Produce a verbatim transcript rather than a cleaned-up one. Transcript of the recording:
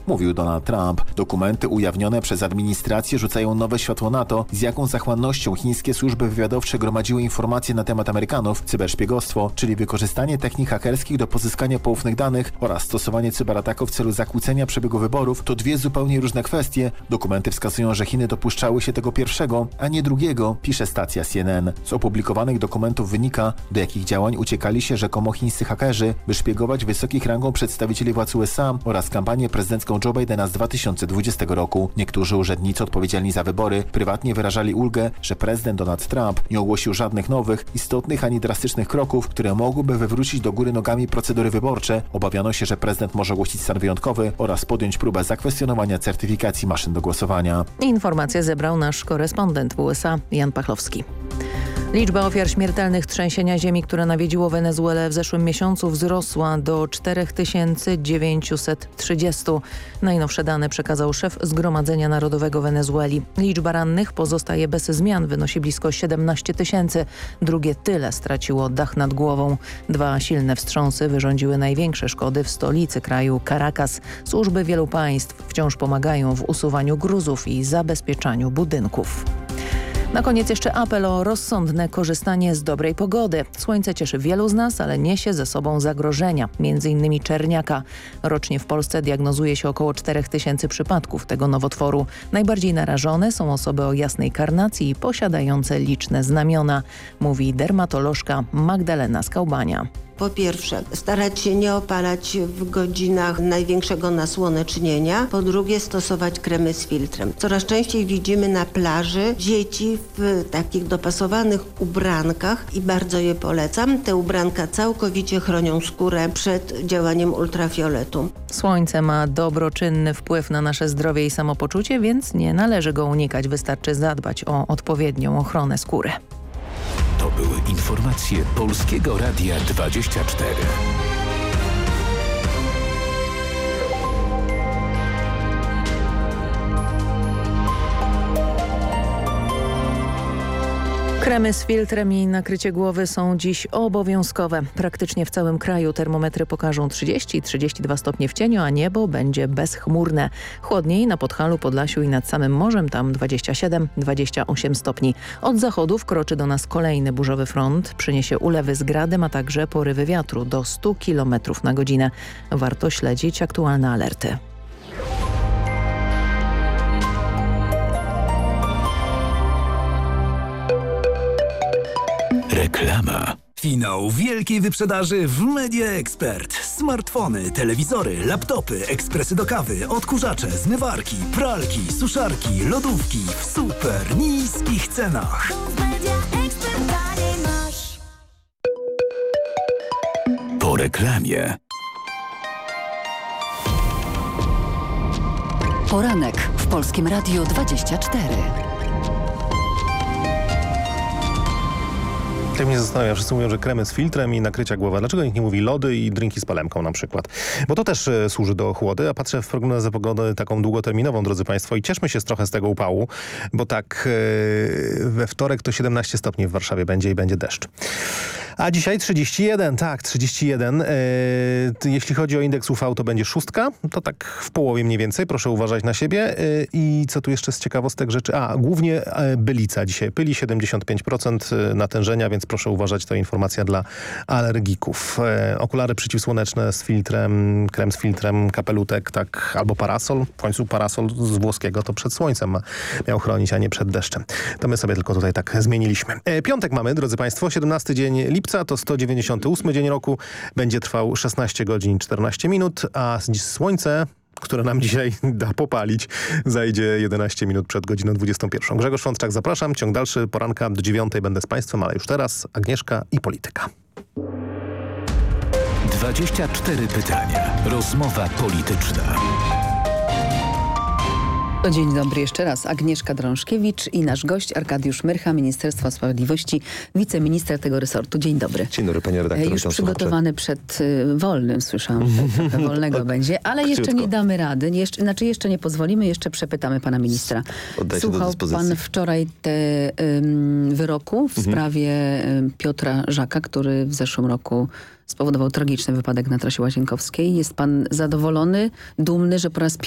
mówił Donald Trump. Dokumenty ujawnione przez administrację rzucają nowe światło na to, z jaką zachłannością chińskie służby wywiadowcze gromadziły informacje na temat Amerykanów, cyberszpiegostwo, czyli wykorzystanie technik hakerskich do pozyskania poufnych danych oraz stosowanie cyberataków w celu zakłócenia przebiegu wyborów, to dwie zupełnie różne kwestie. Dokumenty wskazują, że Chiny dopuszczały się tego pierwszego, a nie drugiego, pisze stacja C N N. Z opublikowanych dokumentów wynika, do jakich działań uciekali się rzekomo chińscy hakerzy, by szpiegować wysokich rangą przedstawicieli władz U S A oraz kampanię prezydencką Joe Bidena z dwa tysiące dwudziestego roku. Niektórzy urzędnicy odpowiedzialni za wybory prywatnie wyrażali ulgę, że prezydent Donald Trump nie ogłosił żadnych nowych, istotnych ani drastycznych kroków, które mogłyby wywrócić do góry nogami procedury wyborcze. Obawiano się, że prezydent może ogłosić stan wyjątkowy oraz podjąć próbę zakwestionowania certyfikacji maszyn do głosowania. Informacje zebrał nasz korespondent w U S A Jan Pachlowski. Liczba ofiar śmiertelnych trzęsienia ziemi, które nawiedziło Wenezuelę w zeszłym miesiącu, wzrosła do cztery tysiące dziewięćset trzydzieści. Najnowsze dane przekazał szef Zgromadzenia Narodowego Wenezueli. Liczba rannych pozostaje bez zmian, wynosi blisko siedemnaście tysięcy. Drugie tyle straciło dach nad głową. Dwa silne wstrząsy wyrządziły największe szkody w stolicy kraju Caracas. Służby wielu państw wciąż pomagają w usuwaniu gruzów i zabezpieczaniu budynków. Na koniec jeszcze apel o rozsądne korzystanie z dobrej pogody. Słońce cieszy wielu z nas, ale niesie ze sobą zagrożenia, między innymi czerniaka. Rocznie w Polsce diagnozuje się około cztery tysiące przypadków tego nowotworu. Najbardziej narażone są osoby o jasnej karnacji i posiadające liczne znamiona, mówi dermatolożka Magdalena Skałbania. Po pierwsze, starać się nie opalać w godzinach największego nasłonecznienia. Po drugie, stosować kremy z filtrem. Coraz częściej widzimy na plaży dzieci w takich dopasowanych ubrankach i bardzo je polecam. Te ubranka całkowicie chronią skórę przed działaniem ultrafioletu. Słońce ma dobroczynny wpływ na nasze zdrowie i samopoczucie, więc nie należy go unikać. Wystarczy zadbać o odpowiednią ochronę skóry. To były informacje Polskiego Radia dwadzieścia cztery. Kremy z filtrem i nakrycie głowy są dziś obowiązkowe. Praktycznie w całym kraju termometry pokażą trzydzieści trzydzieści dwa stopnie w cieniu, a niebo będzie bezchmurne. Chłodniej na Podhalu, Podlasiu i nad samym morzem, tam dwadzieścia siedem dwadzieścia osiem stopni. Od zachodu wkroczy do nas kolejny burzowy front. Przyniesie ulewy z gradem, a także porywy wiatru do stu kilometrów na godzinę. Warto śledzić aktualne alerty. Reklama. Finał wielkiej wyprzedaży w Media Expert. Smartfony, telewizory, laptopy, ekspresy do kawy, odkurzacze, zmywarki, pralki, suszarki, lodówki w super niskich cenach. Po reklamie. Poranek w Polskim Radiu dwadzieścia cztery. Tak mnie zastanawia, wszyscy mówią, że kremy z filtrem i nakrycia głowa. Dlaczego nikt nie mówi lody i drinki z palemką na przykład? Bo to też e, służy do chłody, a patrzę w prognozę pogody taką długoterminową, drodzy Państwo, i cieszmy się trochę z tego upału, bo tak e, we wtorek to siedemnaście stopni w Warszawie będzie i będzie deszcz. A dzisiaj trzydzieści jeden, tak, trzydzieści jeden. E, jeśli chodzi o indeks U V, to będzie szóstka, to tak w połowie mniej więcej, proszę uważać na siebie. E, I co tu jeszcze z ciekawostek rzeczy? A, głównie e, bylica dzisiaj. Pyli siedemdziesiąt pięć procent natężenia, więc proszę uważać, to informacja dla alergików. E, okulary przeciwsłoneczne z filtrem, krem z filtrem, kapelutek, tak, albo parasol. W końcu parasol z włoskiego to przed słońcem ma, miał chronić, a nie przed deszczem. To my sobie tylko tutaj tak zmieniliśmy. E, piątek mamy, drodzy Państwo, siedemnasty dzień lipca. To sto dziewięćdziesiąty ósmy dzień roku. Będzie trwał szesnaście godzin czternaście minut, a słońce, które nam dzisiaj da popalić, zajdzie jedenaście minut przed godziną dwudziestą pierwszą. Grzegorz Szwączak, zapraszam. Ciąg dalszy, poranka do dziewiątej będę z Państwem, ale już teraz Agnieszka i polityka. dwadzieścia cztery pytania. Rozmowa polityczna. Dzień dobry jeszcze raz. Agnieszka Drążkiewicz i nasz gość Arkadiusz Myrcha, Ministerstwa Sprawiedliwości, wiceminister tego resortu. Dzień dobry. Dzień dobry, panie redaktorze. Już przygotowany przed y, wolnym, słyszałam. Trochę wolnego będzie, ale Króciutko. jeszcze nie damy rady. Jeszcze, znaczy jeszcze nie pozwolimy, jeszcze przepytamy pana ministra. Oddaję Słuchał pan wczoraj te ym, wyroku w mhm. sprawie y, Piotra Żaka, który w zeszłym roku spowodował tragiczny wypadek na trasie Łazienkowskiej. Jest pan zadowolony, dumny, że po raz